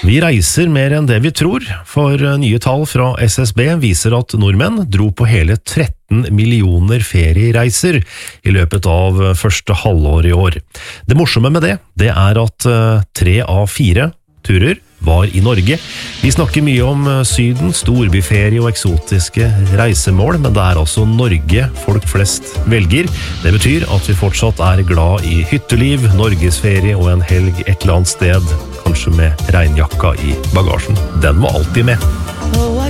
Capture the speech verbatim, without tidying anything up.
Vi reiser mer enn det vi tror, for nye tall fra S S B viser at nordmenn dro på hele tretten millioner feriereiser i løpet av første halvår i år. Det morsomme med det, det er at tre av fire turer var i Norge. Vi snakker mye om syden, storbyferie og eksotiske reisemål, men det er altså Norge folk flest velger. Det betyr at vi fortsatt er glad i hytteliv, norgesferie og en helg et eller annet sted, kanskje med regnjakka i bagasjen. Den må alltid med.